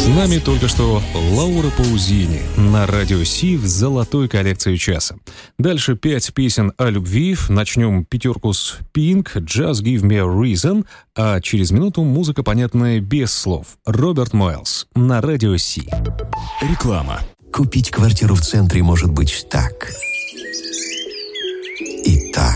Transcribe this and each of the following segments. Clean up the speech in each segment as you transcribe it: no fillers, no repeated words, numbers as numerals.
С нами только что Лаура Паузини на Радио Си в золотой коллекции часа. Дальше 5 песен о любви. Начнем пятерку с Pink, Just Give Me a Reason, а через минуту музыка, понятная без слов. Роберт Майлз на Радио Си. Реклама. Купить квартиру в центре может быть так. И так.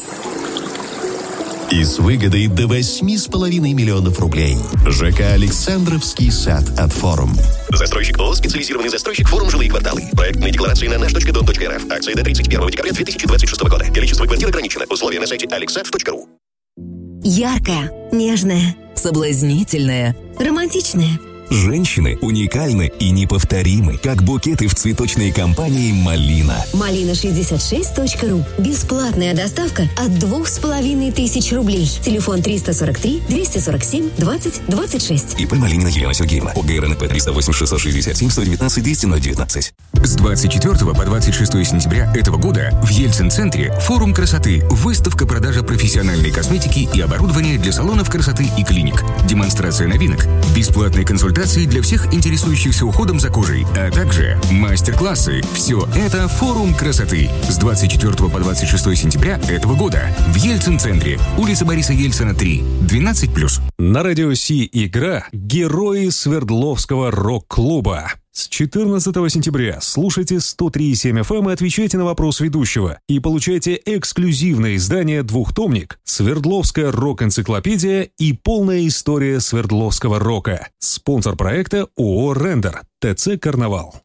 И с выгодой до 8,5 миллионов рублей. ЖК «Александровский сад» от «Форум». Застройщик ООО «Специализированный застройщик Форум жилые кварталы». Проектные декларации на наш.дом.рф. Акция до 31 декабря 2026 года. Количество квартир ограничено. Условия на сайте alexsad.ru. Яркая, нежная, соблазнительная, романтичная. Женщины уникальны и неповторимы, как букеты в цветочной компании «Малина». Малина66.ру. Бесплатная доставка от 2500 рублей. Телефон 343 247 20 26. ИП Малинина Елена Сергеевна. ОГРНП 308 667 119 200 019. С 24 по 26 сентября этого года в Ельцин-центре «Форум красоты». Выставка продажа профессиональной косметики и оборудования для салонов красоты и клиник. Демонстрация новинок. Бесплатные консультации для всех интересующихся уходом за кожей, а также мастер-классы. Все это «Форум красоты». С 24 по 26 сентября этого года в Ельцин-центре. Улица Бориса Ельцина, 3, 12+. На Радио Си игра «Герои Свердловского рок-клуба». С 14 сентября слушайте 103,7 FM и отвечайте на вопрос ведущего. И получайте эксклюзивное издание двухтомник «Свердловская рок-энциклопедия» и полная история Свердловского рока. Спонсор проекта ООО «Рендер». ТЦ «Карнавал».